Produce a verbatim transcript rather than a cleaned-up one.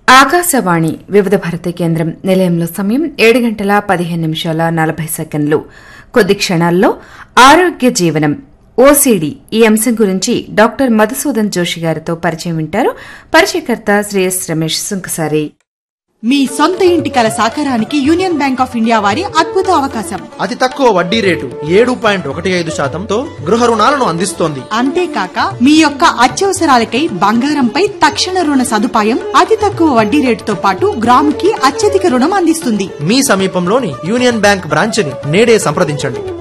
ఆకాశవాణి వివిధ భారతి కేంద్రం నిలయంలో సమయం ఏడు గంటల పదిహేను నిమిషాల నలభై సెకండ్లు. కొద్ది క్షణాల్లో ఆరోగ్య జీవనం ఓసీడీ ఈ అంశం గురించి డాక్టర్ మధుసూదన్ జోషి గారితో పరిచయం వింటారు. పరిచయకర్త శ్రీ ఎస్ రమేష్ సుంకసారి. మీ సొంత ఇంటి కల సాకారానికి యూనియన్ బ్యాంక్ ఆఫ్ ఇండియా వారి అద్భుత అవకాశం. అతి తక్కువ వడ్డీ రేటు ఏడు పాయింట్ ఒకటి ఐదు శాతంతో గృహ రుణాలను అందిస్తోంది. అంతేకాక మీ యొక్క అత్యవసరాలకై బంగారంపై తక్షణ రుణ సదుపాయం, అతి తక్కువ వడ్డీ రేటుతో పాటు గ్రాముకి అత్యధిక రుణం అందిస్తుంది. మీ సమీపంలోని యూనియన్ బ్యాంక్ బ్రాంచ్ ని నేడే సంప్రదించండి.